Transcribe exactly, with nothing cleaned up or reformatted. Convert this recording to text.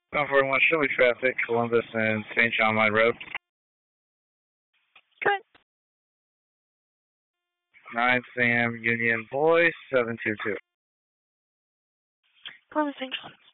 one forty-one Shelby traffic, Columbus and Saint John Mine Road. Good. nine Sam Union Boy, seven two two. Columbus, Saint John.